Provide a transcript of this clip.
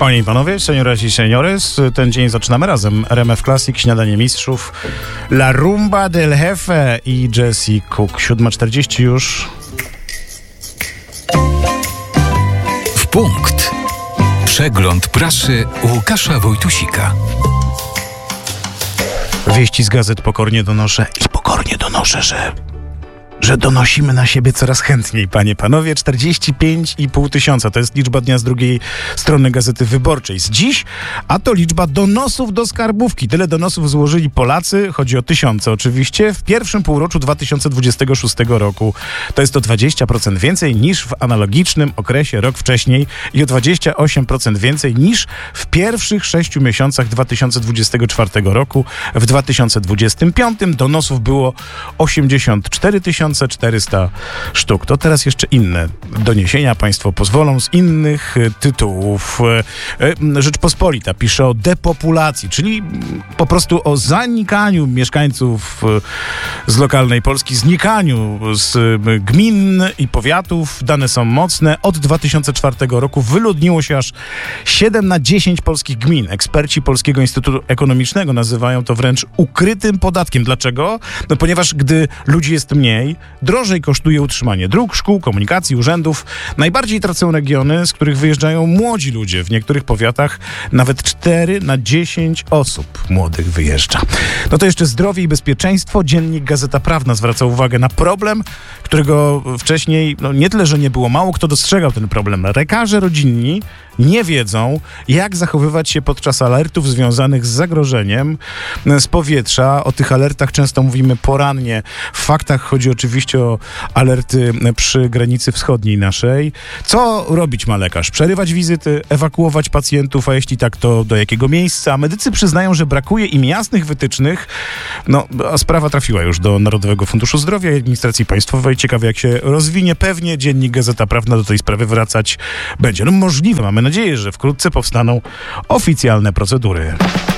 Panie i panowie, senioras i seniores, ten dzień zaczynamy razem. RMF Classic, Śniadanie Mistrzów, La Rumba del Jefe i Jessie Cook. 7:40 już. W punkt. Przegląd prasy Łukasza Wojtusika. Wieści z gazet pokornie donoszę, że donosimy na siebie coraz chętniej, panie, panowie. 45,5 tysiąca to jest liczba dnia z drugiej strony Gazety Wyborczej z dziś, a to liczba donosów do skarbówki. Tyle donosów złożyli Polacy, chodzi o tysiące oczywiście, w pierwszym półroczu 2026 roku. To jest o 20% więcej niż w analogicznym okresie rok wcześniej i o 28% więcej niż w pierwszych 6 miesiącach 2024 roku. W 2025 donosów było 84 400 sztuk. To teraz jeszcze inne doniesienia. Państwo pozwolą z innych tytułów. Rzeczpospolita pisze o depopulacji, czyli po prostu o zanikaniu mieszkańców z lokalnej Polski, znikaniu z gmin i powiatów. Dane są mocne. Od 2004 roku wyludniło się aż 7 na 10 polskich gmin. Eksperci Polskiego Instytutu Ekonomicznego nazywają to wręcz ukrytym podatkiem. Dlaczego? No ponieważ gdy ludzi jest mniej, drożej kosztuje utrzymanie dróg, szkół, komunikacji, urzędów. Najbardziej tracą regiony, z których wyjeżdżają młodzi ludzie. W niektórych powiatach nawet 4 na 10 osób młodych wyjeżdża. No to jeszcze zdrowie i bezpieczeństwo. Dziennik Gazeta Prawna zwraca uwagę na problem, którego wcześniej nie tyle, że nie było, mało kto dostrzegał ten problem. Lekarze rodzinni nie wiedzą, jak zachowywać się podczas alertów związanych z zagrożeniem z powietrza. O tych alertach często mówimy porannie. W faktach chodzi oczywiście o alerty przy granicy wschodniej naszej. Co robić ma lekarz? Przerywać wizyty, ewakuować pacjentów, a jeśli tak, to do jakiego miejsca? Medycy przyznają, że brakuje im jasnych wytycznych. A sprawa trafiła już do Narodowego Funduszu Zdrowia i Administracji Państwowej. Ciekawe, jak się rozwinie. Pewnie dziennik Gazeta Prawna do tej sprawy wracać będzie. Możliwe, mamy nadzieję, że wkrótce powstaną oficjalne procedury.